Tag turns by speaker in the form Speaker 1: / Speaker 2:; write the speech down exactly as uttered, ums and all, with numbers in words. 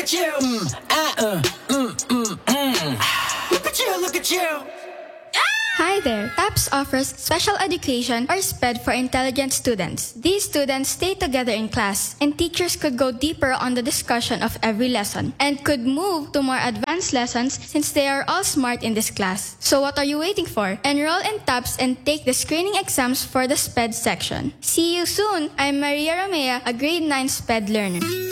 Speaker 1: at you. Mm, uh, uh, mm, mm, mm. Look at you, look at you.
Speaker 2: Hi there! TAPS offers special education or SPED for intelligent students. These students stay together in class, and teachers could go deeper on the discussion of every lesson and could move to more advanced lessons since they are all smart in this class. So what are you waiting for? Enroll in TAPS and take the screening exams for the SPED section. See you soon! I'm Maria Romea, a grade nine SPED learner.